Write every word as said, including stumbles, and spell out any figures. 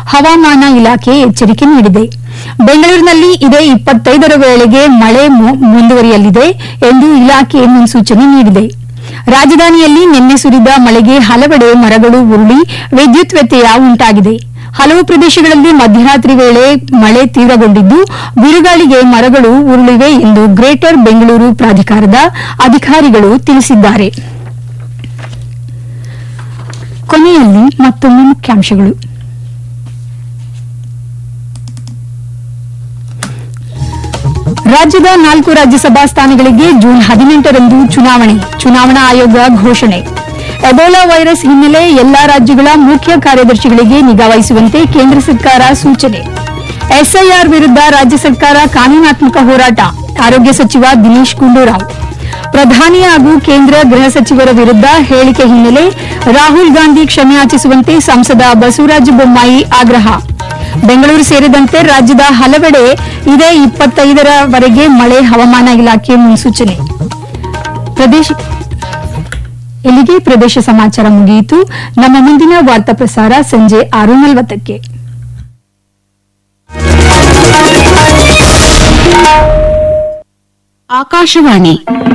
ಹವಾಮಾನ ಇಲಾಖೆ ಎಚ್ಚರಿಕೆ ನೀಡಿದೆ. ಬೆಂಗಳೂರಿನಲ್ಲಿ ಇದೇ ಇಪ್ಪತ್ತೈದರ ವೇಳೆಗೆ ಮಳೆ ಮುಂದುವರಿಯಲಿದೆ ಎಂದು ಇಲಾಖೆ ಮುನ್ಸೂಚನೆ ನೀಡಿದೆ. ರಾಜಧಾನಿಯಲ್ಲಿ ನಿನ್ನೆ ಸುರಿದ ಮಳೆಗೆ ಹಲವೆಡೆ ಮರಗಳು ಉರುಳಿ ವಿದ್ಯುತ್ ವ್ಯತ್ಯಯ ಉಂಟಾಗಿದೆ. ಹಲವು ಪ್ರದೇಶಗಳಲ್ಲಿ ಮಧ್ಯರಾತ್ರಿ ವೇಳೆ ಮಳೆ ತೀವ್ರಗೊಂಡಿದ್ದು ಬಿರುಗಾಳಿಗೆ ಮರಗಳು ಉರುಳಿವೆ ಎಂದು ಗ್ರೇಟರ್ ಬೆಂಗಳೂರು ಪ್ರಾಧಿಕಾರದ ಅಧಿಕಾರಿಗಳು ತಿಳಿಸಿದ್ದಾರೆ. ಕೊನೆಯಲ್ಲಿ ಮತ್ತೊಮ್ಮೆ ಮುಖ್ಯಾಂಶಗಳು. ರಾಜ್ಯದ ನಾಲ್ಕು ರಾಜ್ಯಸಭಾ ಸ್ಥಾನಗಳಿಗೆ ಜೂನ್ ಹದಿನೆಂಟರಂದು ಚುನಾವಣೆ ಚುನಾವಣಾ ಆಯೋಗ ಘೋಷಣೆ. ಎಬೋಲಾ ವೈರಸ್ ಹಿನ್ನೆಲೆ ಎಲ್ಲಾ ರಾಜ್ಯಗಳ ಮುಖ್ಯ ಕಾರ್ಯದರ್ಶಿಗಳಿಗೆ ನಿಗಾ ವಹಿಸುವಂತೆ ಕೇಂದ್ರ ಸರ್ಕಾರ ಸೂಚನೆ. ಎಸ್ಐಆರ್ ವಿರುದ್ಧ ರಾಜ್ಯ ಸರ್ಕಾರ ಕಾನೂನಾತ್ಮಕ ಹೋರಾಟ ಆರೋಗ್ಯ ಸಚಿವ ದಿನೇಶ್ ಗುಂಡೂರಾವ್. ಪ್ರಧಾನಿ ಹಾಗೂ ಕೇಂದ್ರ ಗೃಹ ಸಚಿವರ ವಿರುದ್ಧ ಹೇಳಿಕೆ ಹಿನ್ನೆಲೆ ರಾಹುಲ್ ಗಾಂಧಿ ಕ್ಷಮೆಯಾಚಿಸುವಂತೆ ಸಂಸದ ಬಸವರಾಜ ಬೊಮ್ಮಾಯಿ ಆಗ್ರಹ. ಬೆಂಗಳೂರು ಸೇರಿದಂತೆ ರಾಜ್ಯದ ಹಲವೆಡೆ ಇದೇ ಇಪ್ಪತ್ತೈದರವರೆಗೆ ಮಳೆ ಹವಾಮಾನ ಇಲಾಖೆ ಮುನ್ಸೂಚನೆ. ಇಲ್ಲಿಗೆ ಪ್ರದೇಶ ಸಮಾಚಾರ ಮುಗಿಯಿತು. ನಮ್ಮ ಮುಂದಿನ ವಾರ್ತಾ ಪ್ರಸಾರ ಸಂಜೆ ಆರು ನಲವತ್ತಕ್ಕೆ. ಆಕಾಶವಾಣಿ